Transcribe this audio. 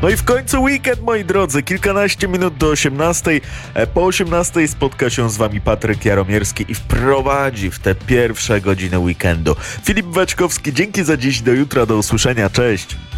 No i w końcu weekend, moi drodzy, kilkanaście minut do 18. Po 18 spotka się z wami Patryk Jaromierski i wprowadzi w te pierwsze godziny weekendu Filip Waćkowski. Dzięki za dziś, do jutra, do usłyszenia, cześć!